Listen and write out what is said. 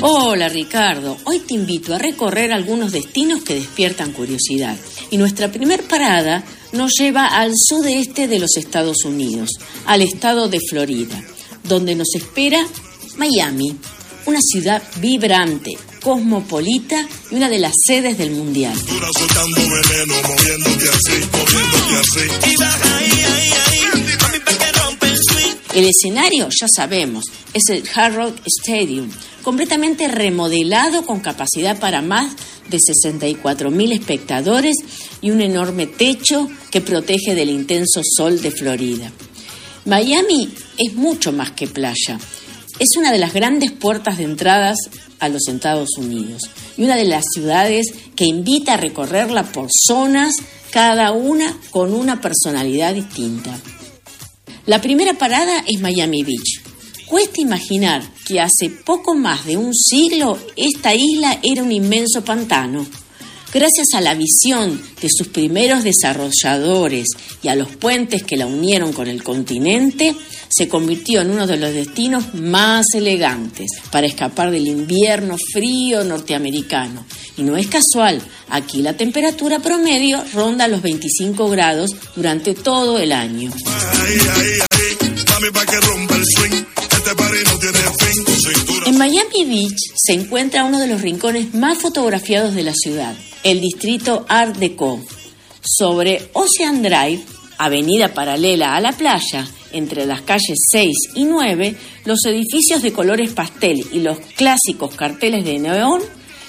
Hola Ricardo, hoy te invito a recorrer algunos destinos que despiertan curiosidad. Y nuestra primer parada nos lleva al sudeste de los Estados Unidos, al estado de Florida, donde nos espera Miami, una ciudad vibrante, cosmopolita y una de las sedes del Mundial. El escenario, ya sabemos, es el Hard Rock Stadium, completamente remodelado con capacidad para más de 64.000 espectadores y un enorme techo que protege del intenso sol de Florida. Miami es mucho más que playa. Es una de las grandes puertas de entradas a los Estados Unidos y una de las ciudades que invita a recorrerla por zonas, cada una con una personalidad distinta. La primera parada es Miami Beach. Cuesta imaginar que hace poco más de un siglo esta isla era un inmenso pantano. Gracias a la visión de sus primeros desarrolladores y a los puentes que la unieron con el continente, se convirtió en uno de los destinos más elegantes para escapar del invierno frío norteamericano. Y no es casual, aquí la temperatura promedio ronda los 25 grados durante todo el año. En Miami Beach se encuentra uno de los rincones más fotografiados de la ciudad, el distrito Art Deco. Sobre Ocean Drive, avenida paralela a la playa, entre las calles 6 y 9, los edificios de colores pastel y los clásicos carteles de neón